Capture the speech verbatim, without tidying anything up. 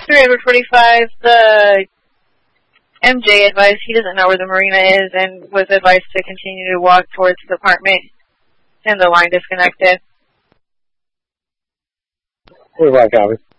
three, Edward forty-five, the M J advised he doesn't know where the marina is and was advised to continue to walk towards the apartment, and the line disconnected. forty-five, copy.